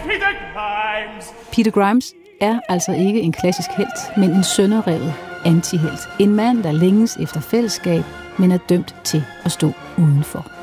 Peter Grimes. Peter Grimes er altså ikke en klassisk helt, men en sønderrevet antihelt. En mand, der længes efter fællesskab, men er dømt til at stå udenfor.